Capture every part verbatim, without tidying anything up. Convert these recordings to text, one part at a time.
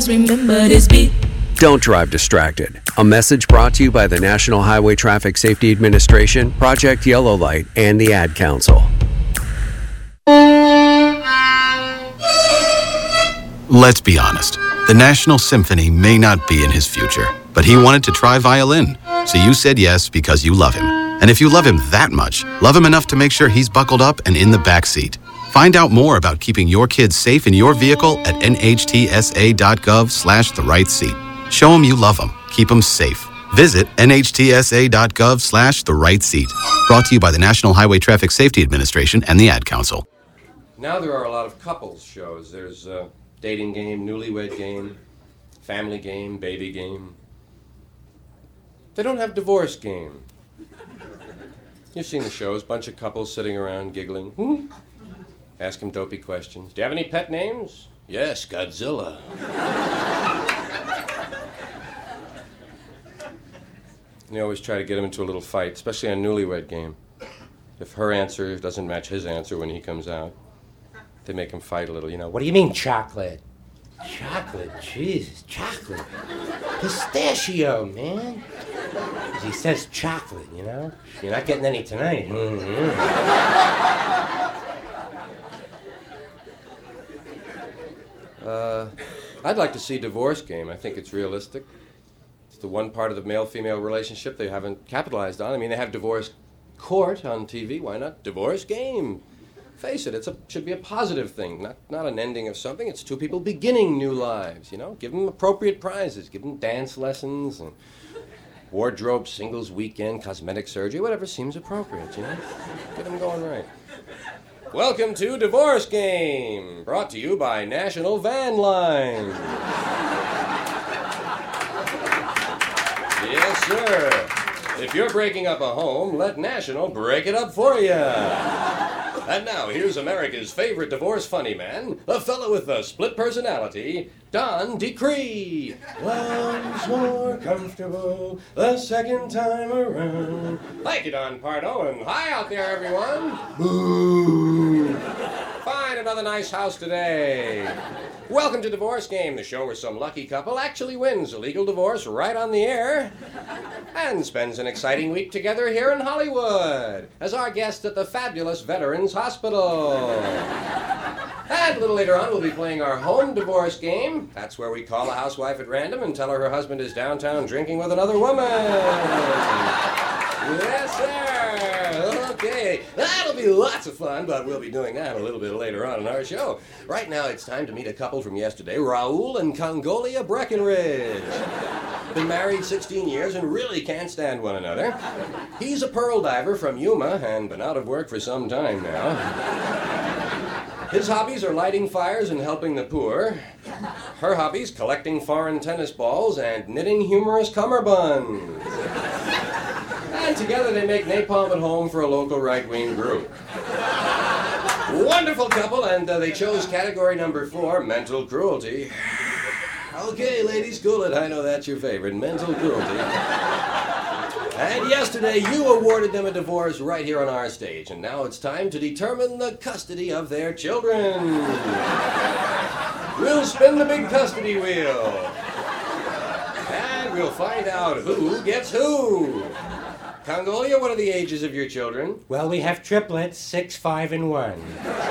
Remember this beat. Don't drive distracted. A message brought to you by the National Highway Traffic Safety Administration, Project Yellow Light, and the Ad Council. Let's be honest. The National Symphony may not be in his future, but he wanted to try violin. So you said yes because you love him. And if you love him that much, love him enough to make sure he's buckled up and in the back seat. Find out more about keeping your kids safe in your vehicle at nhtsa.gov slash the right seat. Show them you love them. Keep them safe. Visit nhtsa.gov slash the right seat. Brought to you by the National Highway Traffic Safety Administration and the Ad Council. Now there are a lot of couples shows. There's a dating game, newlywed game, family game, baby game. They don't have divorce game. You've seen the shows, bunch of couples sitting around giggling. Hmm? Ask him dopey questions. Do you have any pet names? Yes, Godzilla. And they always try to get him into a little fight, especially on Newlywed Game. If her answer doesn't match his answer when he comes out, they make him fight a little, you know. What do you mean, chocolate? Chocolate? Jesus, chocolate. Pistachio, man. He says chocolate, you know? You're not getting any tonight. Mm-hmm. Uh, I'd like to see Divorce Game. I think it's realistic. It's the one part of the male-female relationship they haven't capitalized on. I mean, they have Divorce Court on T V. Why not Divorce Game? Face it, it should be a positive thing, not, not an ending of something. It's two people beginning new lives, you know? Give them appropriate prizes. Give them dance lessons and wardrobe singles weekend, cosmetic surgery, whatever seems appropriate, you know? Get them going right. Welcome to Divorce Game, brought to you by National Van Line. Yes, sir. If you're breaking up a home, let National break it up for you. And now, here's America's favorite divorce funny man, the fellow with the split personality, Don Decree. Love's more comfortable the second time around. Thank you, Don Pardo, and hi out there, everyone. Boo. Find another nice house today. Welcome to Divorce Game, the show where some lucky couple actually wins a legal divorce right on the air and spends an exciting week together here in Hollywood as our guest at the fabulous Veterans Hospital. And a little later on, we'll be playing our home divorce game. That's where we call a housewife at random and tell her her husband is downtown drinking with another woman. Yes, sir. Okay, that'll be lots of fun, but we'll be doing that a little bit later on in our show. Right now, it's time to meet a couple from yesterday, Raul and Congolia Breckenridge. Been married sixteen years and really can't stand one another. He's a pearl diver from Yuma and been out of work for some time now. His hobbies are lighting fires and helping the poor. Her hobbies, collecting foreign tennis balls and knitting humorous cummerbunds. And together they make napalm at home for a local right-wing group. Wonderful couple, and uh, they chose category number four, mental cruelty. Okay, ladies, cool it. I know that's your favorite, mental cruelty. And yesterday, you awarded them a divorce right here on our stage, and now it's time to determine the custody of their children. We'll spin the big custody wheel, and we'll find out who gets who. Congolia, what are the ages of your children? Well, we have triplets, six, five, and one.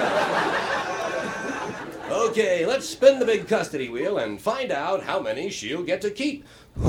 Okay, let's spin the big custody wheel and find out how many she'll get to keep.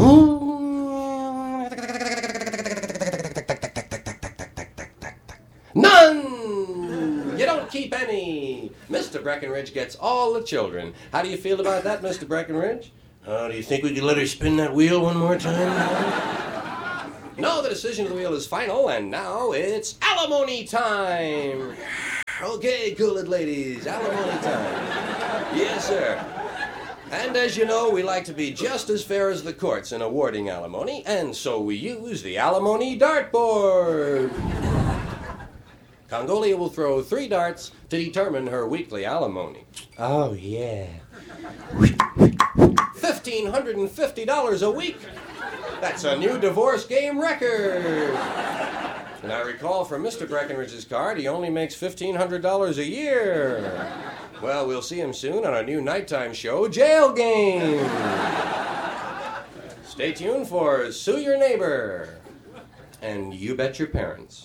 None! You don't keep any. Mister Breckenridge gets all the children. How do you feel about that, Mister Breckenridge? Oh, do you think we could let her spin that wheel one more time? No, the decision of the wheel is final, and now it's alimony time. Okay, cool it, ladies. Alimony time. Yes, sir. And as you know, we like to be just as fair as the courts in awarding alimony, and so we use the alimony dartboard. Congolia will throw three darts to determine her weekly alimony. Oh, yeah. fifteen hundred fifty dollars a week. That's a new divorce game record. And I recall from Mister Breckenridge's card, he only makes fifteen hundred dollars a year. Well, we'll see him soon on our new nighttime show, Jail Game. Stay tuned for Sue Your Neighbor. And You Bet Your Parents.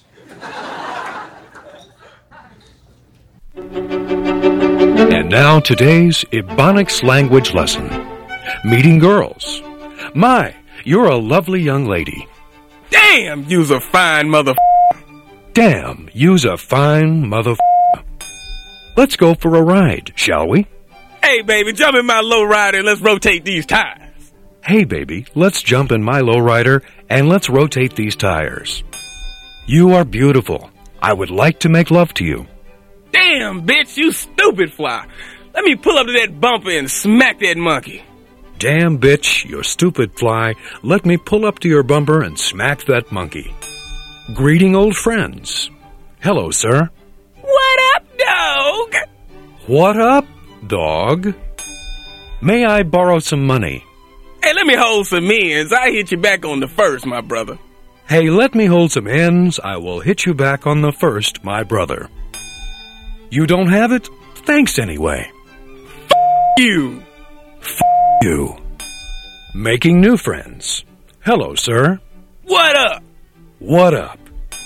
And now today's Ebonics language lesson. Meeting girls. My, you're a lovely young lady. Damn, you's a fine mother. Damn, you's a fine mother. Let's go for a ride, shall we? Hey, baby, jump in my lowrider and let's rotate these tires. Hey, baby, let's jump in my lowrider and let's rotate these tires. You are beautiful. I would like to make love to you. Damn, bitch, you stupid fly. Let me pull up to that bumper and smack that monkey. Damn, bitch, you stupid fly. Let me pull up to your bumper and smack that monkey. Greeting old friends. Hello, sir. What up, dog? What up, dog? May I borrow some money? Hey, let me hold some ends. I hit you back on the first, my brother. Hey, let me hold some ends. I will hit you back on the first, my brother. You don't have it? Thanks anyway. F*** you. F*** you. Making new friends. Hello, sir. What up? What up?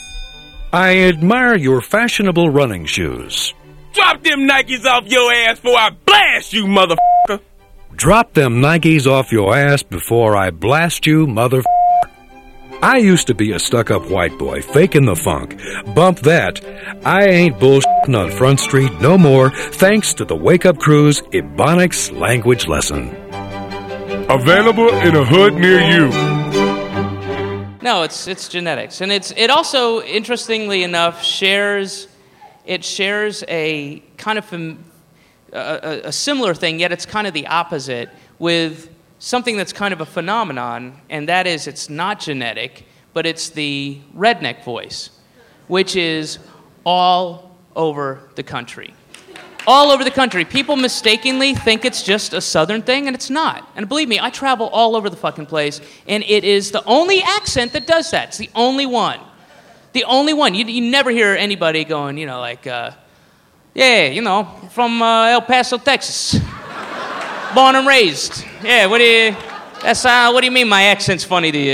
I admire your fashionable running shoes. Drop them Nikes off your ass before I blast you, motherfucker. Drop them Nikes off your ass before I blast you, motherfucker. I used to be a stuck-up white boy, faking the funk. Bump that. I ain't bullshitting on Front Street no more, thanks to the Wake Up Crew's Ebonics language lesson. Available in a hood near you. No, it's it's genetics, and it's it also, interestingly enough, shares it shares a kind of fam, a, a similar thing, yet it's kind of the opposite with something that's kind of a phenomenon, and that is it's not genetic, but it's the redneck voice, which is all over the country. All over the country. People mistakenly think it's just a southern thing, and it's not. And believe me, I travel all over the fucking place, and it is the only accent that does that. It's the only one. The only one. You, you never hear anybody going, you know, like, uh, yeah, you know, from uh, El Paso, Texas. Born and raised. Yeah, what do you, that's, uh, what do you mean my accent's funny to you? Uh,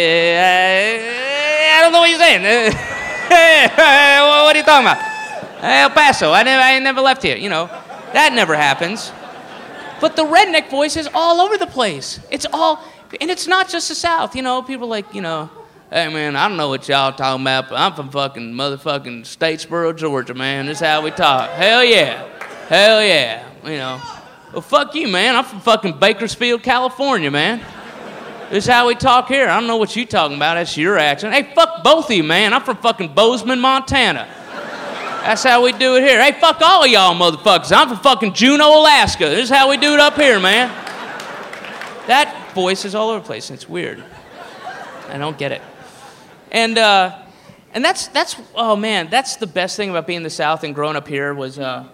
I, I don't know what you're saying. What are you talking about? El Paso, I never, I never left here, you know. That never happens. But the redneck voice is all over the place. It's all, and it's not just the South, you know. People like, you know, hey, man, I don't know what y'all talking about, but I'm from fucking motherfucking Statesboro, Georgia, man. This is how we talk. Hell yeah. Hell yeah. You know. Well, fuck you, man. I'm from fucking Bakersfield, California, man. This is how we talk here. I don't know what you talking about. That's your accent. Hey, fuck both of you, man. I'm from fucking Bozeman, Montana. That's how we do it here. Hey, fuck all of y'all motherfuckers. I'm from fucking Juneau, Alaska. This is how we do it up here, man. That voice is all over the place, and it's weird. I don't get it. And uh, and that's, that's oh, man, that's the best thing about being in the South and growing up here was uh,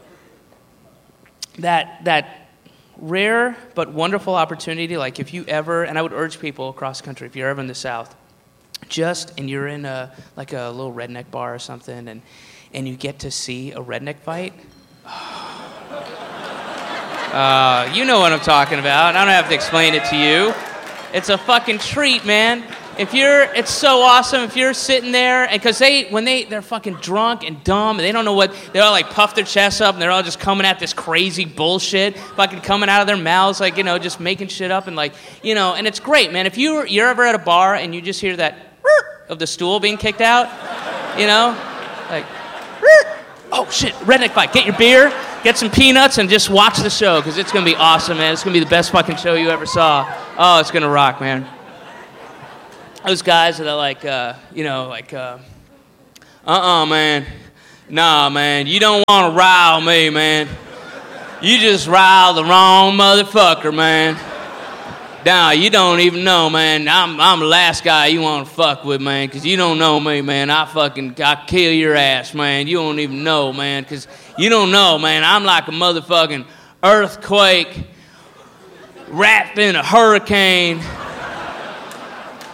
that that rare but wonderful opportunity. Like if you ever, and I would urge people across the country, if you're ever in the South, just, and you're in a like a little redneck bar or something, and and you get to see a redneck fight. Uh, you know what I'm talking about. I don't have to explain it to you. It's a fucking treat, man. If you're, it's so awesome if you're sitting there, and because they, when they, they're fucking drunk and dumb, and they don't know what, they all like puff their chests up, and they're all just coming at this crazy bullshit, fucking coming out of their mouths, like, you know, just making shit up, and like, you know, and it's great, man. If you, you're ever at a bar, and you just hear that of the stool being kicked out, you know, like, oh shit, redneck fight. Get your beer, get some peanuts, and just watch the show, because it's going to be awesome, man. It's going to be the best fucking show you ever saw. Oh, it's going to rock, man. Those guys that are like, uh, you know, like, uh, uh-uh, man. Nah, man, you don't want to rile me, man. You just rile the wrong motherfucker, man. Nah, you don't even know, man. I'm I'm the last guy you want to fuck with, man, because you don't know me, man. I fucking, I kill your ass, man. You don't even know, man, because you don't know, man. I'm like a motherfucking earthquake wrapped in a hurricane.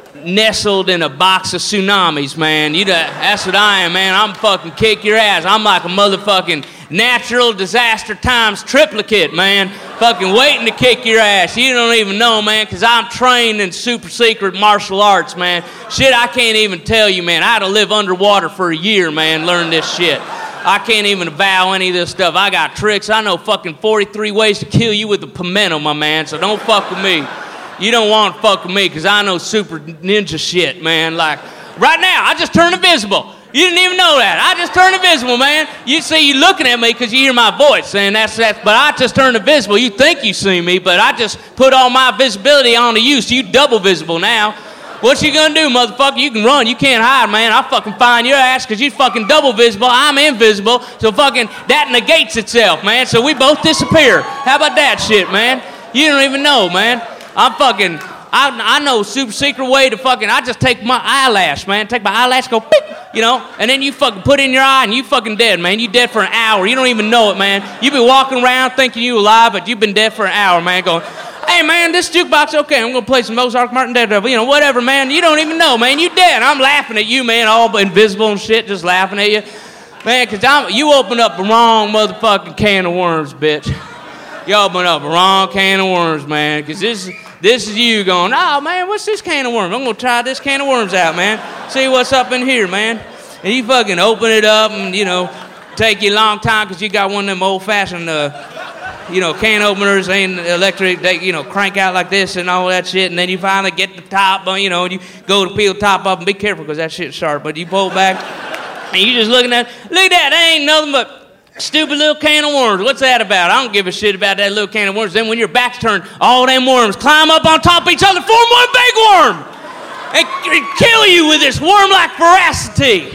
nestled in a box of tsunamis, man. You that's what I am, man. I'm fucking kick your ass. I'm like a motherfucking natural disaster times triplicate, man. Fucking waiting to kick your ass. You don't even know, man, because I'm trained in super secret martial arts, man. Shit, I can't even tell you, man. I had to live underwater for a year, man, learn this shit. I can't even avow any of this stuff. I got tricks. I know fucking forty-three ways to kill you with a pimento, my man, so don't fuck with me. You don't want to fuck with me because I know super ninja shit, man. Like, right now, I just turned invisible. You didn't even know that. I just turned invisible, man. You see, you looking at me because you hear my voice, saying that's that. But I just turned invisible. You think you see me, but I just put all my visibility onto you, so you double visible now. What you gonna do, motherfucker? You can run. You can't hide, man. I'll fucking find your ass because you fucking double visible. I'm invisible, so fucking that negates itself, man. So we both disappear. How about that shit, man? You don't even know, man. I'm fucking, I, I know super secret way to fucking, I just take my eyelash, man. Take my eyelash, go beep, you know, and then you fucking put it in your eye and you fucking dead, man. You dead for an hour. You don't even know it, man. You been walking around thinking you alive, but you've been dead for an hour, man, going, hey, man, this jukebox, okay, I'm going to play some Mozart, Martin, Daredevil, you know, whatever, man. You don't even know, man. You dead. I'm laughing at you, man, all invisible and shit, just laughing at you. Man, because I'm, you opened up the wrong motherfucking can of worms, bitch. You opened up a wrong can of worms, man, because this, this is you going, oh, man, what's this can of worms? I'm going to try this can of worms out, man. See what's up in here, man. And you fucking open it up and, you know, take you a long time because you got one of them old-fashioned, uh, you know, can openers, ain't electric, they, you know, crank out like this and all that shit, and then you finally get the top, you know, and you go to peel the top up, and be careful because that shit's sharp, but you pull back, and you just looking at, look at that, that ain't nothing but stupid little can of worms. What's that about? I don't give a shit about that little can of worms. Then when your back's turned, all them worms climb up on top of each other, form one big worm, and, and kill you with this worm-like voracity.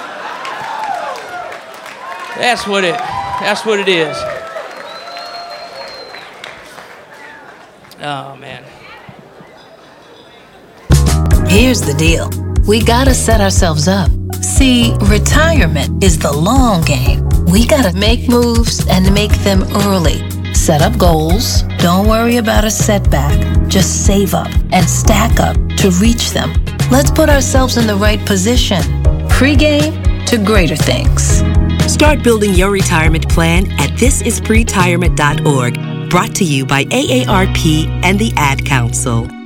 That's what it, that's what it is. Oh, man. Here's the deal. We gotta set ourselves up. See, retirement is the long game. We gotta make moves and make them early. Set up goals. Don't worry about a setback. Just save up and stack up to reach them. Let's put ourselves in the right position. Pre-game to greater things. Start building your retirement plan at this is pre retirement dot org. Brought to you by A A R P and the Ad Council.